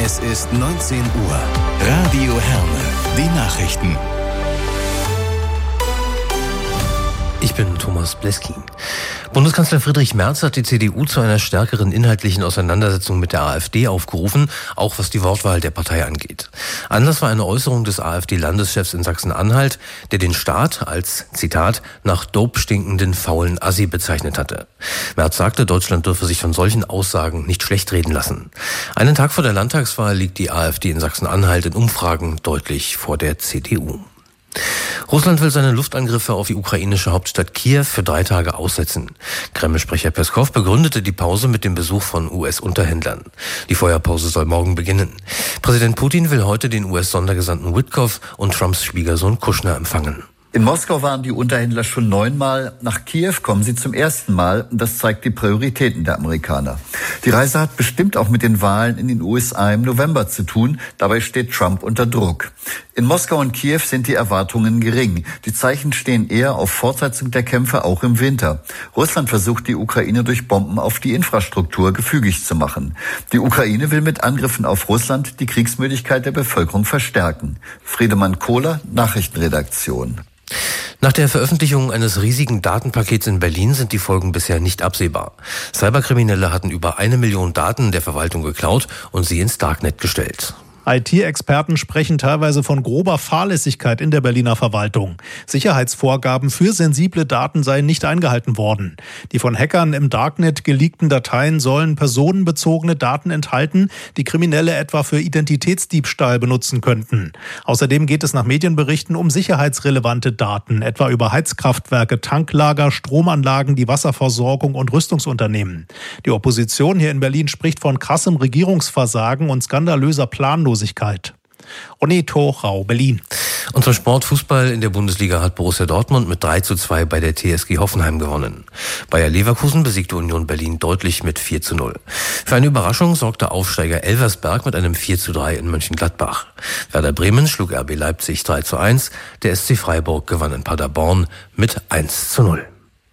Es ist 19 Uhr. Radio Herne. Die Nachrichten. Ich bin Thomas Bleski. Bundeskanzler Friedrich Merz hat die CDU zu einer stärkeren inhaltlichen Auseinandersetzung mit der AfD aufgerufen, auch was die Wortwahl der Partei angeht. Anlass war eine Äußerung des AfD-Landeschefs in Sachsen-Anhalt, der den Staat als, Zitat, nach Dope stinkenden faulen Assi bezeichnet hatte. Merz sagte, Deutschland dürfe sich von solchen Aussagen nicht schlecht reden lassen. Einen Tag vor der Landtagswahl liegt die AfD in Sachsen-Anhalt in Umfragen deutlich vor der CDU. Russland will seine Luftangriffe auf die ukrainische Hauptstadt Kiew für 3 Tage aussetzen. Kreml-Sprecher Peskow begründete die Pause mit dem Besuch von US-Unterhändlern. Die Feuerpause soll morgen beginnen. Präsident Putin will heute den US-Sondergesandten Witkow und Trumps Schwiegersohn Kushner empfangen. In Moskau waren die Unterhändler schon 9-mal. Nach Kiew kommen sie zum ersten Mal. Das zeigt die Prioritäten der Amerikaner. Die Reise hat bestimmt auch mit den Wahlen in den USA im November zu tun. Dabei steht Trump unter Druck. In Moskau und Kiew sind die Erwartungen gering. Die Zeichen stehen eher auf Fortsetzung der Kämpfe auch im Winter. Russland versucht, die Ukraine durch Bomben auf die Infrastruktur gefügig zu machen. Die Ukraine will mit Angriffen auf Russland die Kriegsmüdigkeit der Bevölkerung verstärken. Friedemann Kohler, Nachrichtenredaktion. Nach der Veröffentlichung eines riesigen Datenpakets in Berlin sind die Folgen bisher nicht absehbar. Cyberkriminelle hatten über 1 Million Daten der Verwaltung geklaut und sie ins Darknet gestellt. IT-Experten sprechen teilweise von grober Fahrlässigkeit in der Berliner Verwaltung. Sicherheitsvorgaben für sensible Daten seien nicht eingehalten worden. Die von Hackern im Darknet geleakten Dateien sollen personenbezogene Daten enthalten, die Kriminelle etwa für Identitätsdiebstahl benutzen könnten. Außerdem geht es nach Medienberichten um sicherheitsrelevante Daten, etwa über Heizkraftwerke, Tanklager, Stromanlagen, die Wasserversorgung und Rüstungsunternehmen. Die Opposition hier in Berlin spricht von krassem Regierungsversagen und skandalöser Planlosigkeit. René Torau, Berlin. Und zum Sportfußball in der Bundesliga hat Borussia Dortmund mit 3:2 bei der TSG Hoffenheim gewonnen. Bayer Leverkusen besiegte Union Berlin deutlich mit 4:0. Für eine Überraschung sorgte Aufsteiger Elversberg mit einem 4:3 in Mönchengladbach. Werder Bremen schlug RB Leipzig 3:1. Der SC Freiburg gewann in Paderborn mit 1:0.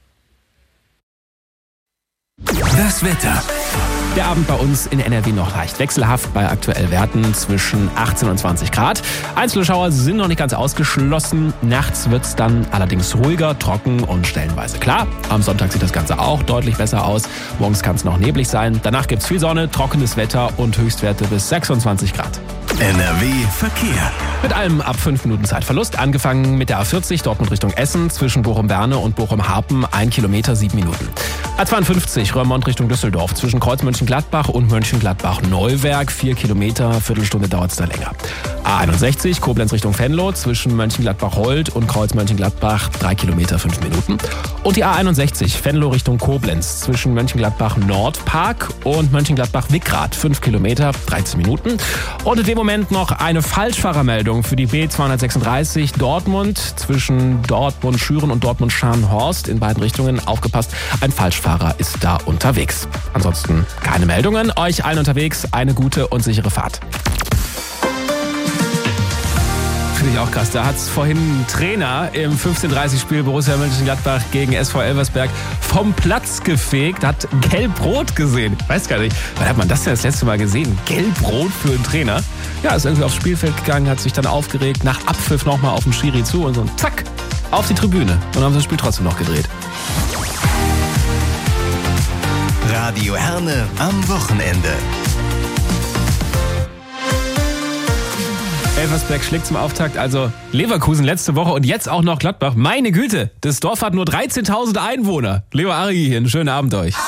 Das Wetter. Der Abend bei uns in NRW noch leicht wechselhaft bei aktuell Werten zwischen 18 und 20 Grad. Einzelne Schauer sind noch nicht ganz ausgeschlossen. Nachts wird es dann allerdings ruhiger, trocken und stellenweise klar. Am Sonntag sieht das Ganze auch deutlich besser aus. Morgens kann es noch neblig sein. Danach gibt es viel Sonne, trockenes Wetter und Höchstwerte bis 26 Grad. NRW Verkehr. Mit allem ab 5 Minuten Zeitverlust. Angefangen mit der A40 Dortmund Richtung Essen zwischen Bochum-Berne und Bochum-Harpen 1 Kilometer 7 Minuten. A52 Roermond Richtung Düsseldorf zwischen Kreuz Mönchengladbach und Mönchengladbach-Neuwerk 4 Kilometer, Viertelstunde dauert es da länger. A61 Koblenz Richtung Venlo zwischen Mönchengladbach-Holt und Kreuz Mönchengladbach 3 Kilometer 5 Minuten. Und die A61 Venlo Richtung Koblenz zwischen Mönchengladbach-Nordpark und Mönchengladbach-Wickrath 5 Kilometer 13 Minuten. Und in dem Moment noch eine Falschfahrermeldung für die B236 Dortmund zwischen Dortmund-Schüren und Dortmund-Scharnhorst in beiden Richtungen. Aufgepasst, ein Falschfahrer ist da unterwegs. Ansonsten keine Meldungen. Euch allen unterwegs eine gute und sichere Fahrt. Finde ich auch krass. Da hat es vorhin ein Trainer im 15:30-Spiel Borussia Mönchengladbach gegen SV Elversberg vom Platz gefegt, hat Gelb-Rot gesehen. Ich weiß gar nicht, wann hat man das denn das letzte Mal gesehen? Gelb-Rot für einen Trainer? Ja, ist irgendwie aufs Spielfeld gegangen, hat sich dann aufgeregt, nach Abpfiff nochmal auf den Schiri zu und so zack, auf die Tribüne. Und haben sie das Spiel trotzdem noch gedreht. Radio Herne am Wochenende. Elversberg schlägt zum Auftakt also Leverkusen letzte Woche und jetzt auch noch Gladbach. Meine Güte, das Dorf hat nur 13.000 Einwohner. Leo Ari hier, einen schönen Abend euch.